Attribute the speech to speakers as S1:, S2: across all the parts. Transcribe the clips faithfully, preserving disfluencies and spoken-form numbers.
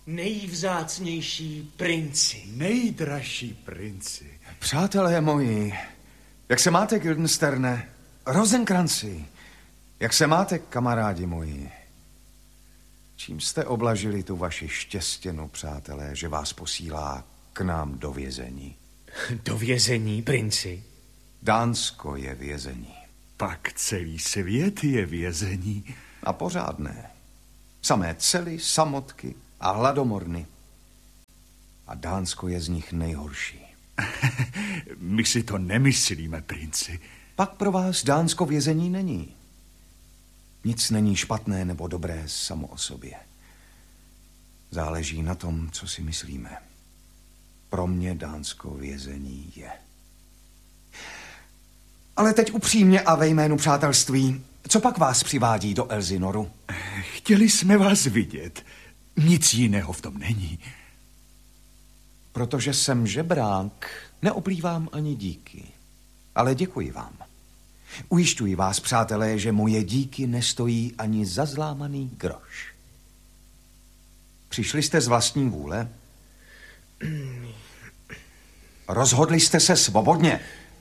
S1: Nejvzácnější princi.
S2: Nejdražší princi.
S3: Přátelé moji, jak se máte, Guildensterne? Rozenkranci, jak se máte, kamarádi moji? Čím jste oblažili tu vaši štěstěnu, přátelé, že vás posílá k nám do vězení?
S1: Do vězení, princi?
S3: Dánsko je vězení.
S2: Pak celý svět je vězení.
S3: A pořádné. Samé cely, samotky a hladomorny. A Dánsko je z nich nejhorší.
S2: My si to nemyslíme, princi.
S3: Pak pro vás Dánsko vězení není. Nic není špatné nebo dobré samo o sobě. Záleží na tom, co si myslíme. Pro mě Dánsko vězení je. Ale teď upřímně a ve jménu přátelství, co pak vás přivádí do Elzinoru?
S2: Chtěli jsme vás vidět. Nic jiného v tom není.
S3: Protože jsem žebrák, neoplývám ani díky. Ale děkuji vám. Ujišťuji vás, přátelé, že moje díky nestojí ani za zlámaný groš. Přišli jste z vlastní vůle? Rozhodli jste se svobodně?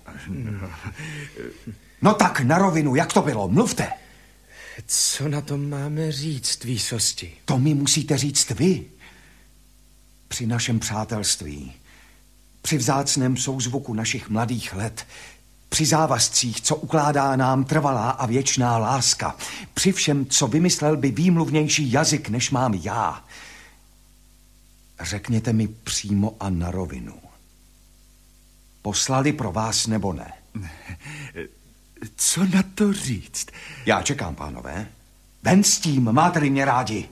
S3: No tak na rovinu, jak to bylo? Mluvte.
S1: Co na tom máme říct, výsosti?
S3: To mi musíte říct vy. Při našem přátelství, při vzácném souzvuku našich mladých let, při závazcích, co ukládá nám trvalá a věčná láska, při všem, co vymyslel by výmluvnější jazyk, než mám já. Řekněte mi přímo a na rovinu. Poslali pro vás nebo ne?
S2: Co na to říct?
S3: Já čekám, pánové. Ven s tím, máte-li mě rádi.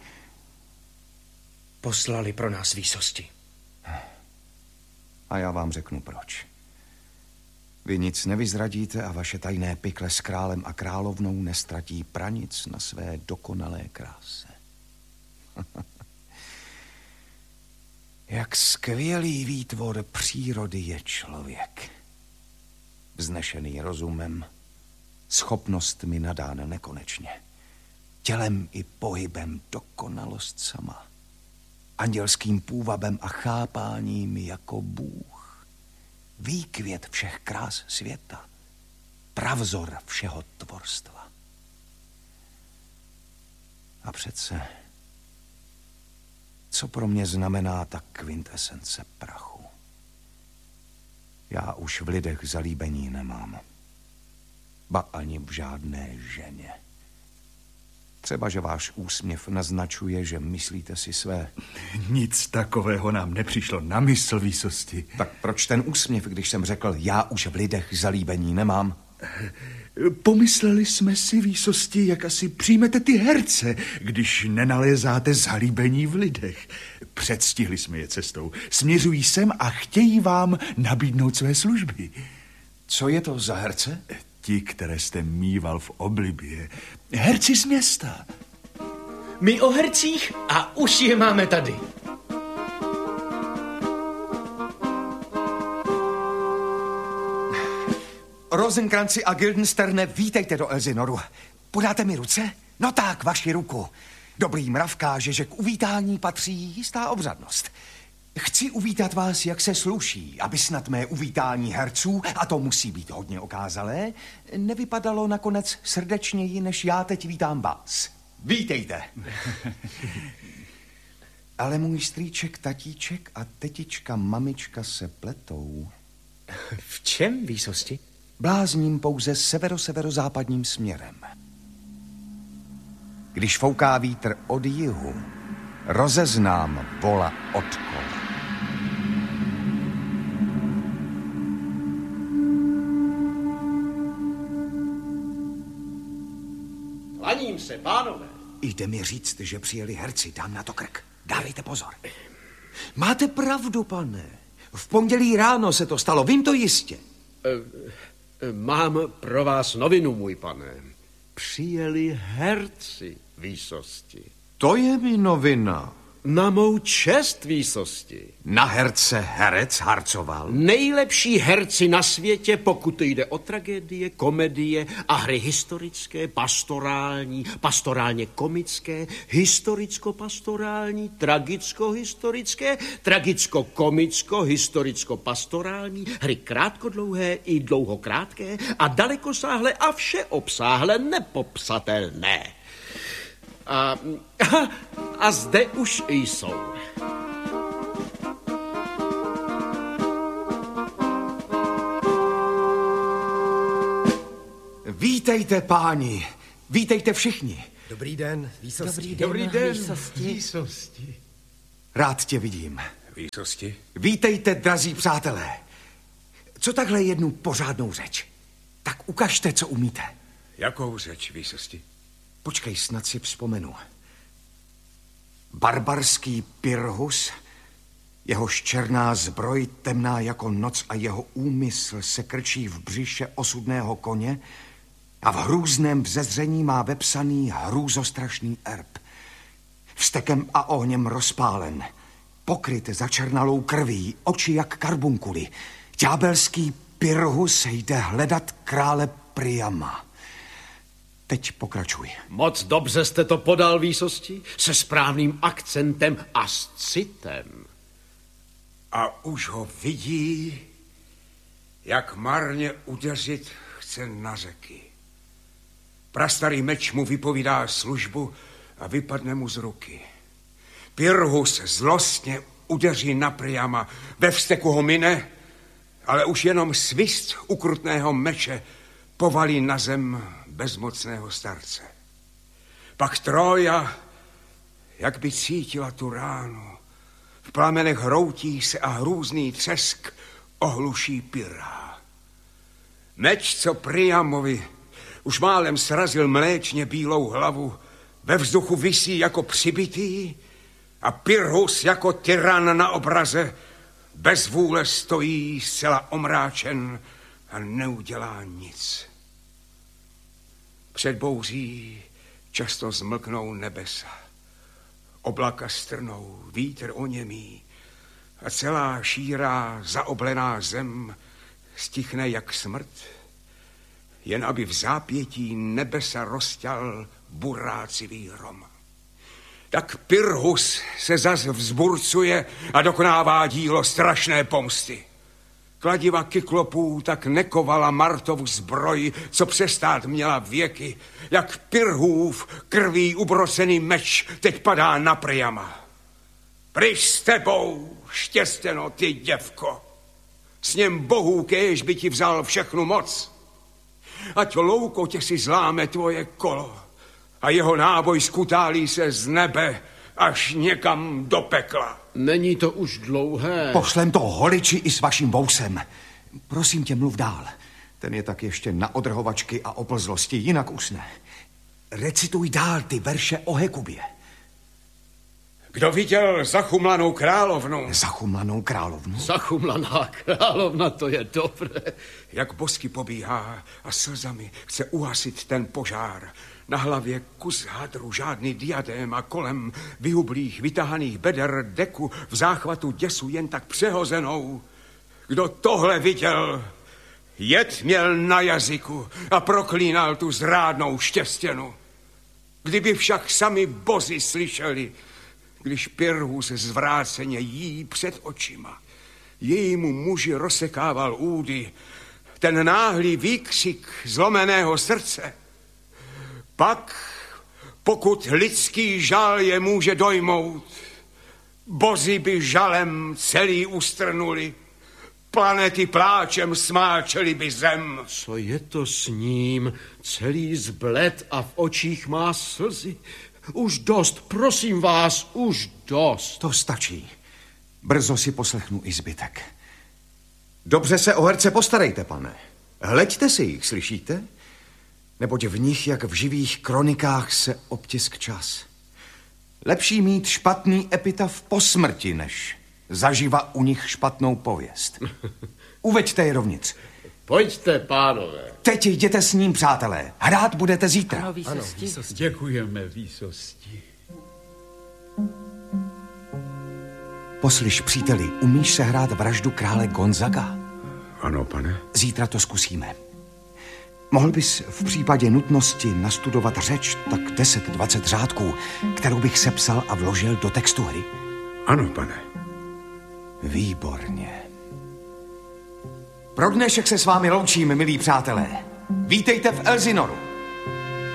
S1: Poslali pro nás výsosti.
S3: A já vám řeknu proč. Vy nic nevyzradíte a vaše tajné pikle s králem a královnou nestratí pranic na své dokonalé kráse. Jak skvělý výtvor přírody je člověk. Vznešený rozumem, schopnostmi nadán nekonečně. Tělem i pohybem dokonalost sama. Andělským půvabem a chápáním jako Bůh. Výkvět všech krás světa. Pravzor všeho tvorstva. A přece, co pro mě znamená ta kvintesence prachu? Já už v lidech zalíbení nemám. Ba ani v žádné ženě. Třeba, že váš úsměv naznačuje, že myslíte si své.
S2: Nic takového nám nepřišlo na mysl, výsosti.
S3: Tak proč ten úsměv, když jsem řekl, já už v lidech zalíbení nemám?
S2: Pomysleli jsme si, výsosti, jak asi přijmete ty herce, když nenalézáte zalíbení v lidech. Předstihli jsme je cestou. Směřují sem a chtějí vám nabídnout své služby.
S3: Co je to za herce?
S2: Ti, které jste mýval v oblibě. Herci z města.
S1: My o hercích a už je máme tady.
S3: Rozenkranci a Guildensterne, vítejte do Elzinoru. Podáte mi ruce? No tak, vaši ruku. Dobrý mrav káže, že k uvítání patří jistá obřadnost. Chci uvítat vás, jak se sluší, aby snad mé uvítání herců, a to musí být hodně okázalé, nevypadalo nakonec srdečněji, než já teď vítám vás. Vítejte. Ale můj strýček, tatíček a tetička, mamička se pletou.
S1: V čem, výsosti?
S3: Blázním pouze severo-severozápadním směrem. Když fouká vítr od jihu, rozeznám vola od kola.
S4: Klaním se, pánové.
S3: Jde mi říct, že přijeli herci, dám na to krk. Dávejte pozor. Máte pravdu, pane. V pondělí ráno se to stalo, vím to jistě.
S4: E, mám pro vás novinu, můj pane. Přijeli herci výsosti.
S3: To je mi novina.
S4: Na mou čest, výsosti.
S3: Na herce herec harcoval?
S4: Nejlepší herci na světě, pokud jde o tragédie, komedie a hry historické, pastorální, pastorálně komické, historicko-pastorální, tragicko-historické, tragicko-komicko-historicko-pastorální, hry krátkodlouhé i dlouhokrátké a dalekosáhlé a všeobsáhle nepopsatelné. A, a zde už jsou.
S3: Vítejte, páni. Vítejte všichni.
S5: Dobrý den, výsosti.
S1: Dobrý den,
S5: Dobrý den.
S1: výsosti. výsosti.
S3: Rád tě vidím.
S5: Výsosti.
S3: Vítejte, drazí přátelé. Co takhle jednu pořádnou řeč? Tak ukažte, co umíte.
S5: Jakou řeč, výsosti?
S3: Počkej, snad si vzpomenu. Barbarský Pyrrhus, jehož černá zbroj temná jako noc a jeho úmysl se krčí v břiše osudného koně a v hrůzném vzezření má vepsaný hrůzostrašný erb. Vztekem a ohněm rozpálen, pokryt začernalou krví, oči jak karbunkuly. Ďábelský Pyrrhus jde hledat krále Priama. Teď pokračuj.
S4: Moc dobře jste to podal, výsosti, se správným akcentem a s citem.
S5: A už ho vidí, jak marně udeřit chce na řeky. Prastarý meč mu vypovídá službu a vypadne mu z ruky. Pyrrhus zlostně udeří na Priama, ve vzteku ho mine, ale už jenom svist ukrutného meče povalí na zem bezmocného starce. Pak Trója, jak by cítila tu ránu, v plamenech hroutí se a hrůzný třesk ohluší Pyrrha. Meč, co Priamovi už málem srazil mléčně bílou hlavu, ve vzduchu visí jako přibitý a Pyrrhus jako tyran na obraze bez vůle stojí zcela omráčen a neudělá nic. Před bouří často zmlknou nebesa, oblaka strnou, vítr oněmí a celá šírá zaoblená zem stichne jak smrt, jen aby v zápětí nebesa rozťal burácivý hrom. Tak Pyrrhus se zas vzburcuje a dokonává dílo strašné pomsty. Kladiva Kyklopů tak nekovala Martovu zbroj, co přestát měla věky, jak Pyrrhův krví ubrocený meč teď padá na Priama. Pryč s tebou, štěstěno, ty děvko. S něm bohů kéž by ti vzal všechnu moc. Ať louko tě si zláme tvoje kolo a jeho náboj skutálí se z nebe až někam do pekla.
S4: Není to už dlouhé.
S3: Pošlem to holiči i s vaším vousem. Prosím tě, mluv dál. Ten je tak ještě na odrhovačky a oplzlosti, jinak usne. Recituj dál ty verše o Hekubě.
S5: Kdo viděl zachumlanou královnu?
S3: Zachumlanou královnu?
S4: Zachumlaná královna, to je dobré.
S5: Jak bosky pobíhá a slzami chce uhasit ten požár. Na hlavě kus hadru, žádný diadém a kolem vyhublých, vytahaných beder deku v záchvatu děsu jen tak přehozenou. Kdo tohle viděl, jed měl na jazyku a proklínal tu zrádnou štěstěnu. Kdyby však sami bozi slyšeli, když Pyrrhus zvráceně jí před očima, jejímu muži rozsekával údy, ten náhlý výkřik zlomeného srdce, pak, pokud lidský žal je může dojmout, bozi by žalem celý ustrnuli, planety pláčem smáčeli by zem.
S4: Co je to s ním? Celý zbled a v očích má slzy. Už dost, prosím vás, už dost.
S3: To stačí. Brzo si poslechnu i zbytek. Dobře se o herce postarejte, pane. Hleďte si jich, slyšíte? Neboť v nich, jak v živých kronikách, se obtisk čas. Lepší mít špatný epitaf po smrti, než zaživa u nich špatnou pověst. Uveďte je dovnitř.
S4: Pojďte, pánové.
S3: Teď jděte s ním, přátelé. Hrát budete zítra.
S1: Ano, výsosti.
S2: Děkujeme, výsosti.
S3: Poslyš, příteli, umíš se hrát vraždu krále Gonzaga?
S5: Ano, pane.
S3: Zítra to zkusíme. Mohl bys v případě nutnosti nastudovat řeč tak deset dvacet řádků, kterou bych sepsal a vložil do textu hry?
S5: Ano, pane.
S3: Výborně. Pro dnešek se s vámi loučím, milí přátelé. Vítejte v Elzinoru.